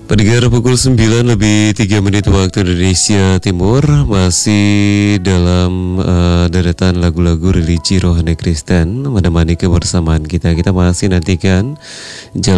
Pendengar pukul 9 lebih 3 menit waktu Indonesia Timur. Masih dalam deretan lagu-lagu religi rohani Kristen menemani kebersamaan kita. Kita masih nantikan